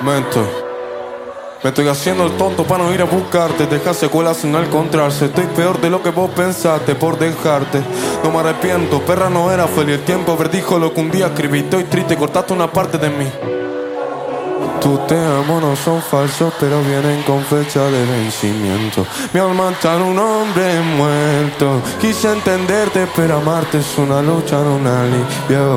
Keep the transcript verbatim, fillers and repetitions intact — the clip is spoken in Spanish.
Mento. Me estoy haciendo el tonto para no ir a buscarte. Deja secuelas sin no encontrarse. Estoy peor de lo que vos pensaste por dejarte. No me arrepiento, perra, no era feliz. El tiempo verdijo lo que un día escribí. Estoy triste, cortaste una parte de mí. Tu te amo no son falsos, pero vienen con fecha de vencimiento. Mi alma está en un hombre muerto. Quise entenderte, pero amarte es una lucha, no un alivio.